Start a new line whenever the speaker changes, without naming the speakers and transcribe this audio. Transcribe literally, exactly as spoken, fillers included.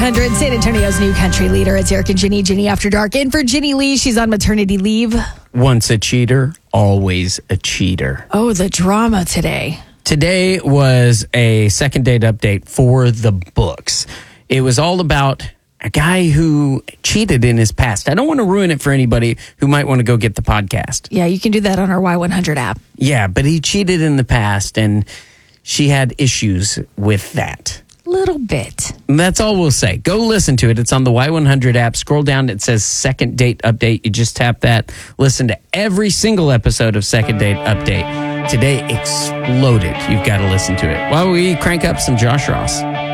hundred, San Antonio's new country leader. It's Eric and Ginny. Ginny After Dark. In for Ginny Lee. She's on maternity leave.
Once a cheater, always a cheater.
Oh, the drama today.
Today was a second date update for the books. It was all about a guy who cheated in his past. I don't want to ruin it for anybody who might want to go get the podcast.
Yeah, you can do that on our Y one hundred app.
Yeah, but he cheated in the past, and she had issues with that.
Little bit.
And that's all we'll say. Go listen to it. It's on the Y one hundred app. Scroll down. It says Second Date Update. You just tap that. Listen to every single episode of Second Date Update. Today exploded. You've got to listen to it. While we crank up some Josh Ross.